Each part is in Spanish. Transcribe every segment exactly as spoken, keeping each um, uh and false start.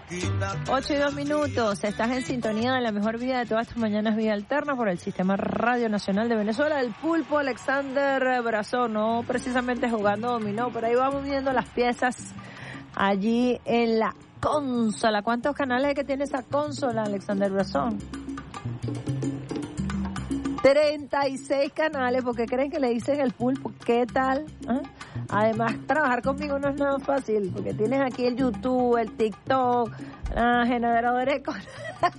ocho y dos minutos, estás en sintonía de la mejor vida de todas tus mañanas, Vida Alterna, por el Sistema Radio Nacional de Venezuela. El pulpo Alexander Brazón, no precisamente jugando dominó, pero ahí vamos viendo las piezas allí en la consola. ¿Cuántos canales hay que tiene esa consola, Alexander Brazón? treinta y seis canales, ¿por qué creen que le dicen el pulpo? ¿Qué tal? ¿Ah? Además, trabajar conmigo no es nada fácil, porque tienes aquí el YouTube, el TikTok, la generadora de cosas.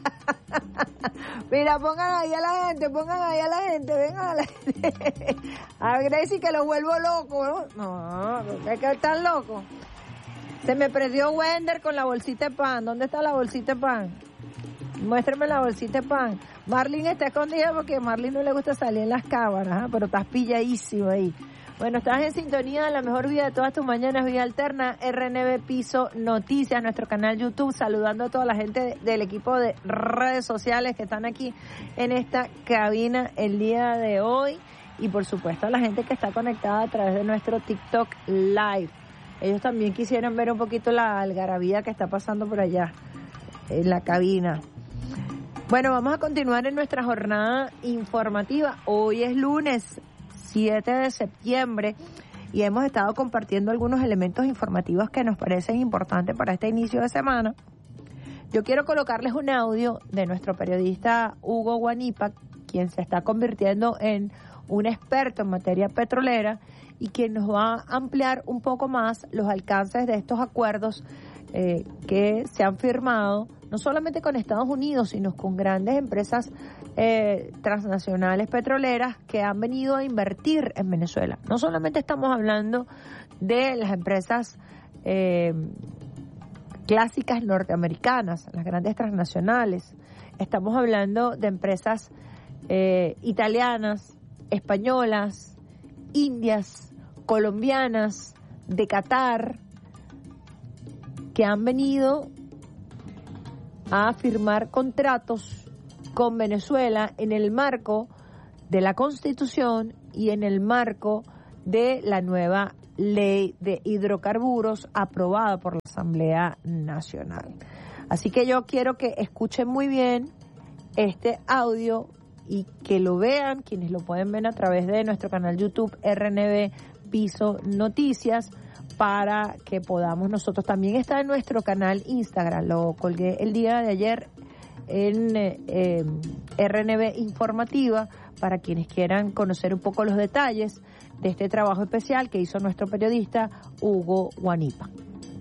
Mira, pongan ahí a la gente, pongan ahí a la gente, vengan a la gente. A Gracie que lo vuelvo loco, ¿no? No, es que están locos. Se me perdió Wender con la bolsita de pan. ¿Dónde está la bolsita de pan? Muéstrame la bolsita de pan. Marlene está escondida porque a Marlene no le gusta salir en las cámaras, ¿eh? Pero estás pilladísimo ahí. Bueno, estás en sintonía de la mejor vida de todas tus mañanas, Vida Alterna, R N B Piso Noticias, nuestro canal YouTube, saludando a toda la gente del equipo de redes sociales que están aquí en esta cabina el día de hoy, y por supuesto a la gente que está conectada a través de nuestro TikTok Live. Ellos también quisieran ver un poquito la algarabía que está pasando por allá en la cabina. Bueno, vamos a continuar en nuestra jornada informativa. Hoy es lunes siete de septiembre y hemos estado compartiendo algunos elementos informativos que nos parecen importantes para este inicio de semana. Yo quiero colocarles un audio de nuestro periodista Hugo Guanipa, quien se está convirtiendo en un experto en materia petrolera y quien nos va a ampliar un poco más los alcances de estos acuerdos eh, que se han firmado, no solamente con Estados Unidos, sino con grandes empresas eh, transnacionales petroleras que han venido a invertir en Venezuela. No solamente estamos hablando de las empresas eh, clásicas norteamericanas, las grandes transnacionales, estamos hablando de empresas eh, italianas, españolas, indias, colombianas, de Qatar, que han venido a firmar contratos con Venezuela en el marco de la Constitución y en el marco de la nueva ley de hidrocarburos aprobada por la Asamblea Nacional. Así que yo quiero que escuchen muy bien este audio y que lo vean, quienes lo pueden ver a través de nuestro canal YouTube R N B Piso Noticias, para que podamos nosotros. También está en nuestro canal Instagram, lo colgué el día de ayer en eh, R N B Informativa, para quienes quieran conocer un poco los detalles de este trabajo especial que hizo nuestro periodista Hugo Guanipa.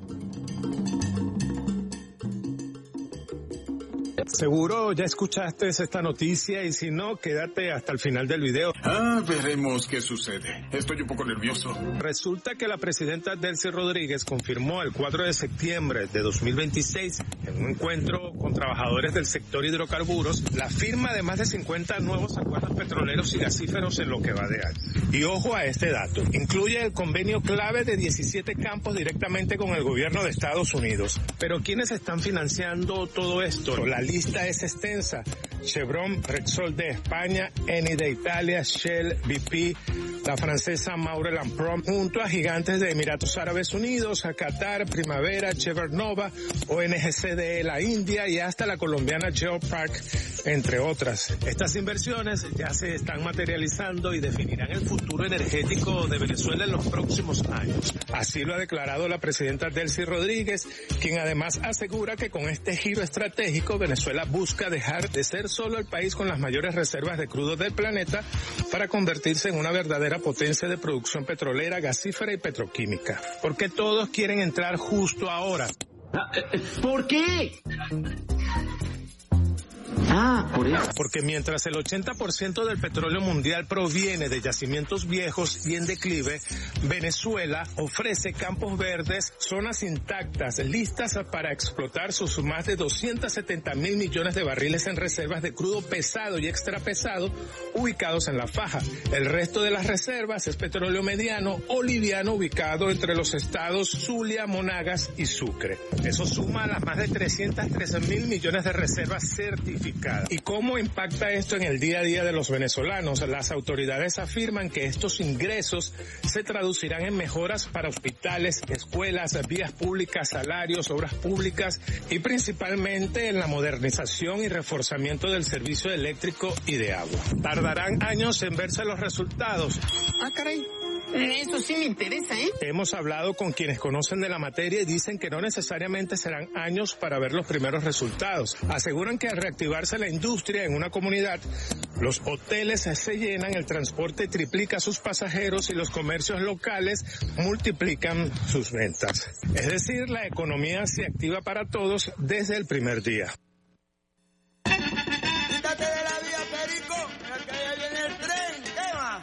Seguro ya escuchaste esta noticia y si no, quédate hasta el final del video. Ah, veremos qué sucede. Estoy un poco nervioso. Resulta que la presidenta Delcy Rodríguez confirmó el cuatro de septiembre de dos mil veintiséis, en un encuentro con trabajadores del sector hidrocarburos, la firma de más de cincuenta nuevos acuerdos petroleros y gasíferos en lo que va de año. Y ojo a este dato, incluye el convenio clave de diecisiete campos directamente con el gobierno de Estados Unidos. Pero ¿quiénes están financiando todo esto? La lista es extensa. Chevron, Repsol de España, Eni de Italia, Shell, B P, la francesa Maurel and Prom, junto a gigantes de Emiratos Árabes Unidos, a Qatar, Primavera, Chevernova, O N G C de la India y hasta la colombiana Geopark, entre otras. Estas inversiones ya se están materializando y definirán el futuro energético de Venezuela en los próximos años. Así lo ha declarado la presidenta Delcy Rodríguez, quien además asegura que con este giro estratégico Venezuela busca dejar de ser solo el país con las mayores reservas de crudo del planeta para convertirse en una verdadera potencia de producción petrolera, gasífera y petroquímica. Porque todos quieren entrar justo ahora. ¿Por qué? Ah, por eso. Porque mientras el ochenta por ciento del petróleo mundial proviene de yacimientos viejos y en declive, Venezuela ofrece campos verdes, zonas intactas, listas para explotar sus más de doscientos setenta mil millones de barriles en reservas de crudo pesado y extra pesado ubicados en la faja. El resto de las reservas es petróleo mediano o liviano ubicado entre los estados Zulia, Monagas y Sucre. Eso suma a las más de trescientos trece mil millones de reservas certificadas. cascada. ¿Y cómo impacta esto en el día a día de los venezolanos? Las autoridades afirman que estos ingresos se traducirán en mejoras para hospitales, escuelas, vías públicas, salarios, obras públicas y principalmente en la modernización y reforzamiento del servicio eléctrico y de agua. Tardarán años en verse los resultados. Ah, caray. Eso sí me interesa, ¿eh? Hemos hablado con quienes conocen de la materia y dicen que no necesariamente serán años para ver los primeros resultados. Aseguran que al reactivarse la industria en una comunidad, los hoteles se llenan, el transporte triplica sus pasajeros y los comercios locales multiplican sus ventas. Es decir, la economía se activa para todos desde el primer día. Quítate de la vía, Perico, que ya viene el tren, ¿qué va?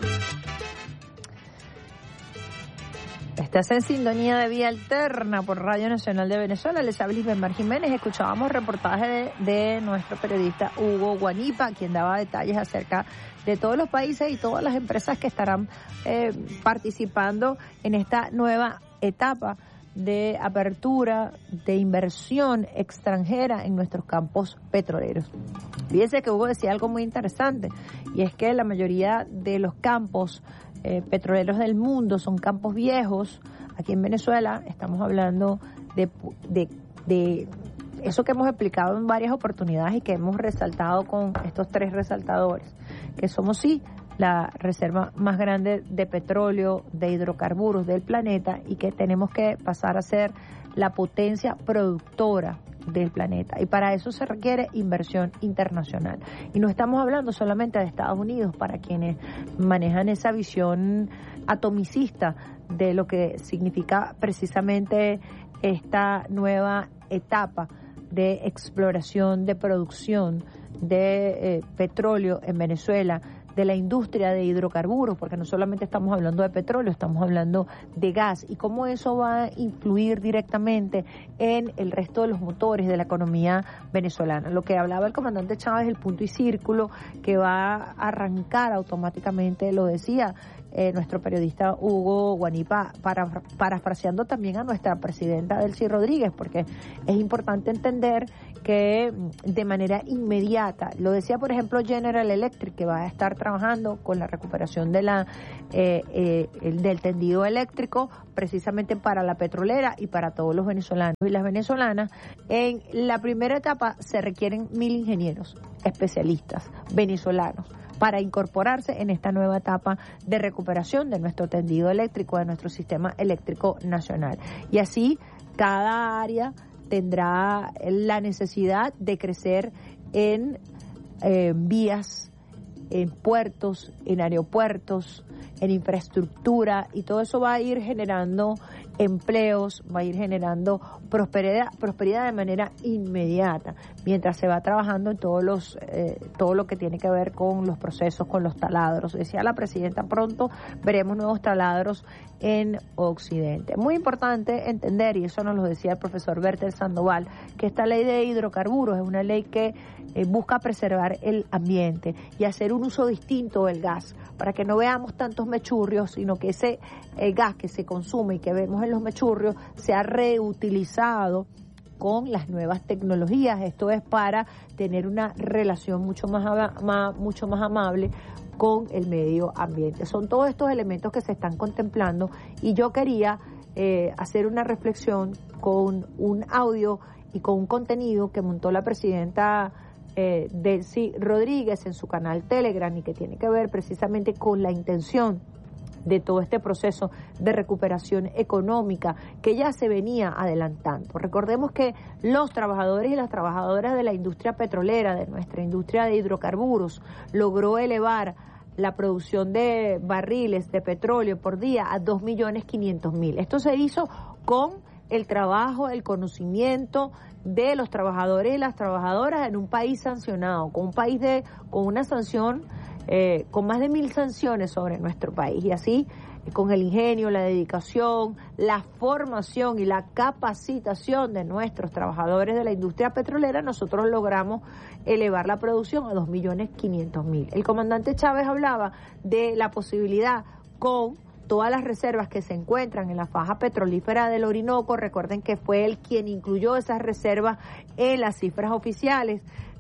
Estás en sintonía de Vía Alterna por Radio Nacional de Venezuela. Les habla Isbemar Jiménez. Escuchábamos reportaje de, de nuestro periodista Hugo Guanipa, quien daba detalles acerca de todos los países y todas las empresas que estarán eh, participando en esta nueva etapa de apertura de inversión extranjera en nuestros campos petroleros. Fíjense que Hugo decía algo muy interesante, y es que la mayoría de los campos eh, petroleros del mundo son campos viejos. Aquí en Venezuela estamos hablando de, de, de eso que hemos explicado en varias oportunidades y que hemos resaltado con estos tres resaltadores, que somos sí la reserva más grande de petróleo, de hidrocarburos del planeta, y que tenemos que pasar a ser la potencia productora del planeta, y para eso se requiere inversión internacional. Y no estamos hablando solamente de Estados Unidos, para quienes manejan esa visión atomicista de lo que significa precisamente esta nueva etapa de exploración, de producción de eh, petróleo en Venezuela, de la industria de hidrocarburos, porque no solamente estamos hablando de petróleo, estamos hablando de gas, y cómo eso va a influir directamente en el resto de los motores de la economía venezolana. Lo que hablaba el comandante Chávez, el punto y círculo que va a arrancar automáticamente, lo decía eh, nuestro periodista Hugo Guanipa, para, parafraseando también a nuestra presidenta Delcy Rodríguez, porque es importante entender que de manera inmediata, lo decía por ejemplo General Electric, que va a estar trabajando con la recuperación de la eh, eh, el, del tendido eléctrico precisamente para la petrolera y para todos los venezolanos y las venezolanas. En la primera etapa se requieren mil ingenieros especialistas venezolanos para incorporarse en esta nueva etapa de recuperación de nuestro tendido eléctrico, de nuestro sistema eléctrico nacional. Y así cada área tendrá la necesidad de crecer en eh, vías, en puertos, en aeropuertos, en infraestructura, y todo eso va a ir generando empleos, va a ir generando prosperidad, prosperidad de manera inmediata, mientras se va trabajando en todos los eh, todo lo que tiene que ver con los procesos, con los taladros. Decía la presidenta, pronto veremos nuevos taladros en Occidente. Muy importante entender, y eso nos lo decía el profesor Bertel Sandoval, que esta ley de hidrocarburos es una ley que eh, busca preservar el ambiente y hacer un uso distinto del gas, para que no veamos tantos mechurrios, sino que ese eh, gas que se consume y que vemos en los mechurrios sea reutilizado con las nuevas tecnologías. Esto es para tener una relación mucho más, más, mucho más amable con el medio ambiente. Son todos estos elementos que se están contemplando, y yo quería eh, hacer una reflexión con un audio y con un contenido que montó la presidenta eh, Delcy Rodríguez en su canal Telegram, y que tiene que ver precisamente con la intención de todo este proceso de recuperación económica que ya se venía adelantando. Recordemos que los trabajadores y las trabajadoras de la industria petrolera, de nuestra industria de hidrocarburos, logró elevar la producción de barriles de petróleo por día a dos millones quinientos mil. Esto se hizo con el trabajo, el conocimiento de los trabajadores y las trabajadoras en un país sancionado, con un país de con una sanción Eh, con más de mil sanciones sobre nuestro país, y así con el ingenio, la dedicación, la formación y la capacitación de nuestros trabajadores de la industria petrolera, nosotros logramos elevar la producción a dos millones quinientos mil. El comandante Chávez hablaba de la posibilidad, con todas las reservas que se encuentran en la faja petrolífera del Orinoco, recuerden que fue él quien incluyó esas reservas en las cifras oficiales,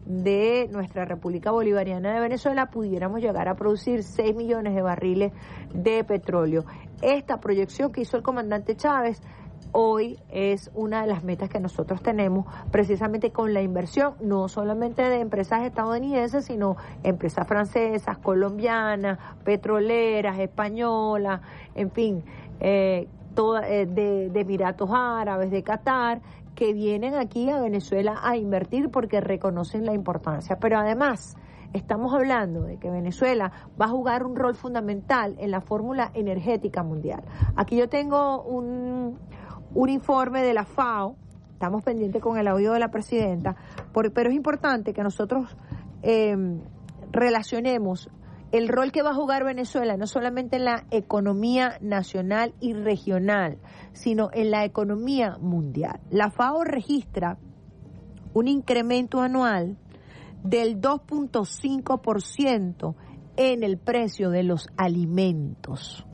de nuestra República Bolivariana de Venezuela pudiéramos llegar a producir seis millones de barriles de petróleo. Esta proyección que hizo el comandante Chávez hoy es una de las metas que nosotros tenemos, precisamente con la inversión, no solamente de empresas estadounidenses, sino empresas francesas, colombianas, petroleras, españolas, en fin, eh, toda, eh, de, de Emiratos Árabes, de Qatar, que vienen aquí a Venezuela a invertir porque reconocen la importancia. Pero además, estamos hablando de que Venezuela va a jugar un rol fundamental en la fórmula energética mundial. Aquí yo tengo un... un informe de la FAO, estamos pendientes con el audio de la presidenta, por, pero es importante que nosotros eh, relacionemos el rol que va a jugar Venezuela, no solamente en la economía nacional y regional, sino en la economía mundial. La FAO registra un incremento anual del dos punto cinco por ciento en el precio de los alimentos.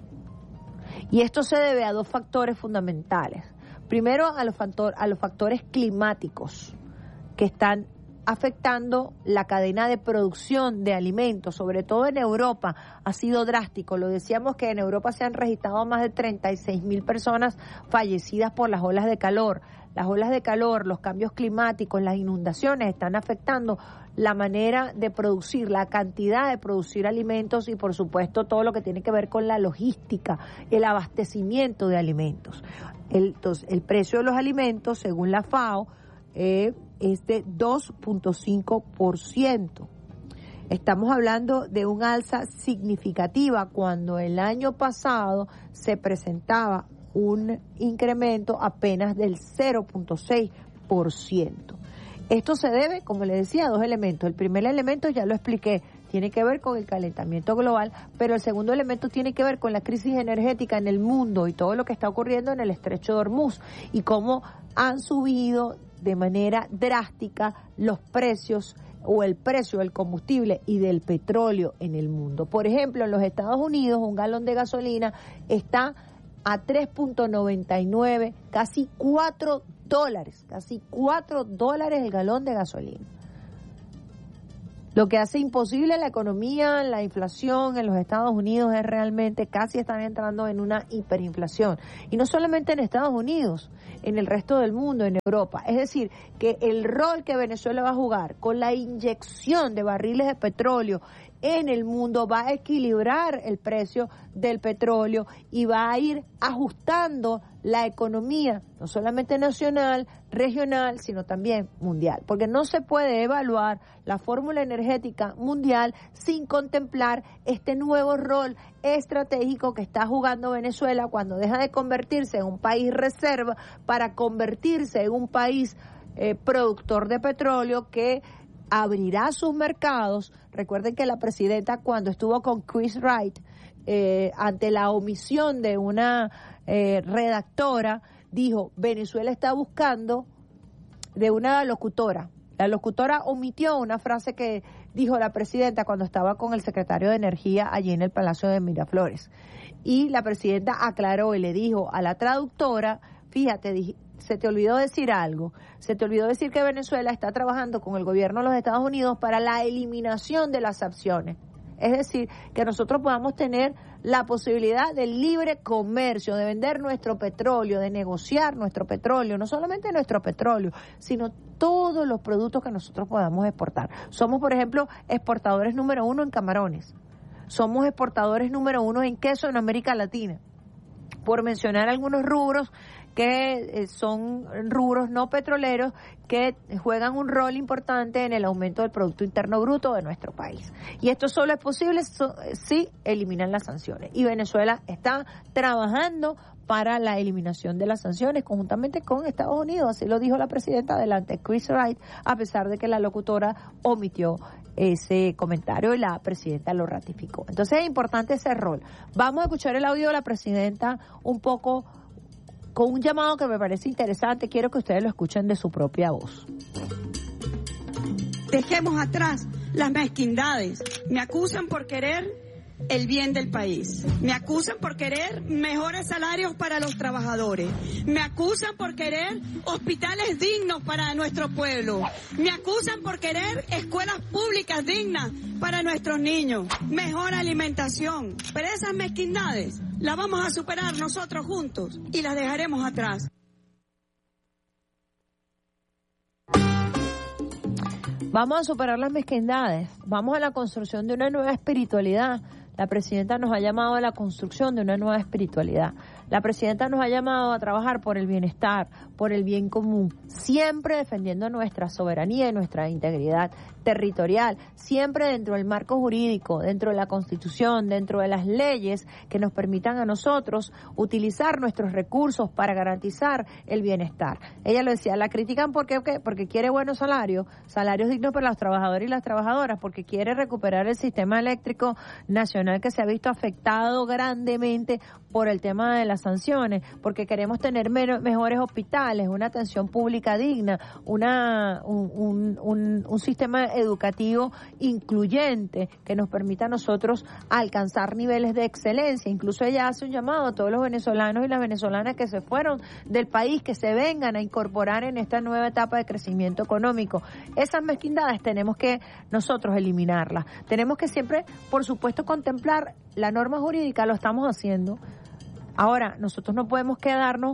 Y esto se debe a dos factores fundamentales. Primero, a los, factor, a los factores climáticos que están afectando la cadena de producción de alimentos, sobre todo en Europa, ha sido drástico. Lo decíamos que en Europa se han registrado más de treinta y seis mil personas fallecidas por las olas de calor. Las olas de calor, los cambios climáticos, las inundaciones están afectando la manera de producir, la cantidad de producir alimentos y por supuesto todo lo que tiene que ver con la logística, el abastecimiento de alimentos. El, entonces, el precio de los alimentos, según la FAO, eh, es de dos punto cinco por ciento. Estamos hablando de un alza significativa cuando el año pasado se presentaba un incremento apenas del cero punto seis por ciento. Esto se debe, como le decía, a dos elementos. El primer elemento ya lo expliqué, tiene que ver con el calentamiento global, pero el segundo elemento tiene que ver con la crisis energética en el mundo y todo lo que está ocurriendo en el estrecho de Hormuz y cómo han subido de manera drástica los precios o el precio del combustible y del petróleo en el mundo. Por ejemplo, en los Estados Unidos un galón de gasolina está a tres punto noventa y nueve, casi cuatro dólares, casi cuatro dólares el galón de gasolina. Lo que hace imposible la economía, la inflación en los Estados Unidos es realmente, casi están entrando en una hiperinflación. Y no solamente en Estados Unidos, en el resto del mundo, en Europa. Es decir, que el rol que Venezuela va a jugar con la inyección de barriles de petróleo en el mundo va a equilibrar el precio del petróleo y va a ir ajustando la economía, no solamente nacional, regional, sino también mundial. Porque no se puede evaluar la fórmula energética mundial sin contemplar este nuevo rol estratégico que está jugando Venezuela cuando deja de convertirse en un país reserva para convertirse en un país eh, productor de petróleo que abrirá sus mercados. Recuerden que la presidenta, cuando estuvo con Chris Wright, eh, ante la omisión de una eh, redactora, dijo, Venezuela está buscando, de una locutora. La locutora omitió una frase que dijo la presidenta cuando estaba con el secretario de Energía allí en el Palacio de Miraflores. Y la presidenta aclaró y le dijo a la traductora, fíjate, dije, se te olvidó decir algo, se te olvidó decir que Venezuela está trabajando con el gobierno de los Estados Unidos para la eliminación de las sanciones. Es decir, que nosotros podamos tener la posibilidad del libre comercio, de vender nuestro petróleo, de negociar nuestro petróleo, no solamente nuestro petróleo, sino todos los productos que nosotros podamos exportar. Somos, por ejemplo, exportadores número uno en camarones. Somos exportadores número uno en queso en América Latina. Por mencionar algunos rubros que son rubros no petroleros que juegan un rol importante en el aumento del Producto Interno Bruto de nuestro país. Y esto solo es posible si eliminan las sanciones. Y Venezuela está trabajando para la eliminación de las sanciones conjuntamente con Estados Unidos. Así lo dijo la presidenta delante Chris Wright, a pesar de que la locutora omitió ese comentario y la presidenta lo ratificó. Entonces es importante ese rol. Vamos a escuchar el audio de la presidenta un poco con un llamado que me parece interesante. Quiero que ustedes lo escuchen de su propia voz. Dejemos atrás las mezquindades. Me acusan por querer el bien del país. Me acusan por querer mejores salarios para los trabajadores. Me acusan por querer hospitales dignos para nuestro pueblo. Me acusan por querer escuelas públicas dignas para nuestros niños. Mejor alimentación. Pero esas mezquindades las vamos a superar nosotros juntos y las dejaremos atrás. Vamos a superar las mezquindades, vamos a la construcción de una nueva espiritualidad. La presidenta nos ha llamado a la construcción de una nueva espiritualidad. La presidenta nos ha llamado a trabajar por el bienestar, por el bien común, siempre defendiendo nuestra soberanía y nuestra integridad territorial, siempre dentro del marco jurídico, dentro de la Constitución, dentro de las leyes que nos permitan a nosotros utilizar nuestros recursos para garantizar el bienestar. Ella lo decía, la critican porque, porque quiere buenos salarios, salarios dignos para los trabajadores y las trabajadoras, porque quiere recuperar el sistema eléctrico nacional que se ha visto afectado grandemente por el tema de las sanciones, porque queremos tener menos, mejores hospitales, una atención pública digna, una un, un, un, un sistema educativo incluyente que nos permita a nosotros alcanzar niveles de excelencia. Incluso ella hace un llamado a todos los venezolanos y las venezolanas que se fueron del país, que se vengan a incorporar en esta nueva etapa de crecimiento económico. Esas mezquindades tenemos que nosotros eliminarlas. Tenemos que siempre, por supuesto, contemplar la norma jurídica, lo estamos haciendo. Ahora, nosotros no podemos quedarnos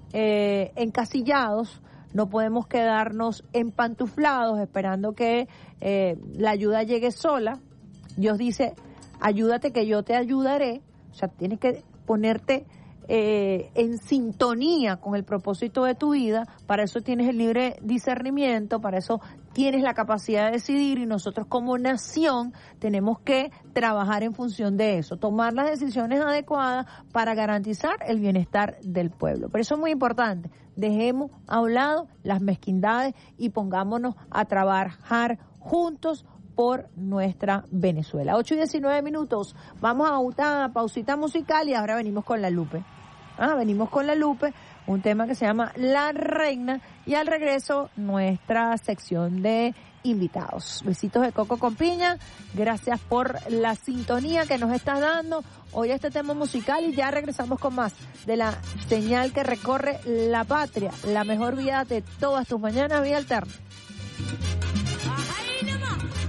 eh, encasillados, no podemos quedarnos empantuflados esperando que eh, la ayuda llegue sola. Dios dice, ayúdate que yo te ayudaré. O sea, tienes que ponerte eh, en sintonía con el propósito de tu vida. Para eso tienes el libre discernimiento, para eso tienes la capacidad de decidir, y nosotros como nación tenemos que trabajar en función de eso, tomar las decisiones adecuadas para garantizar el bienestar del pueblo. Pero eso es muy importante. Dejemos a un lado las mezquindades y pongámonos a trabajar juntos por nuestra Venezuela. ocho y diecinueve minutos. Vamos a una pausita musical y ahora venimos con la Lupe. Ah, venimos con la Lupe, un tema que se llama La Reina, y al regreso nuestra sección de invitados. Besitos de coco con piña, gracias por la sintonía que nos estás dando hoy a este tema musical, y ya regresamos con más de la señal que recorre la patria, la mejor vía de todas tus mañanas, Vía Alterna.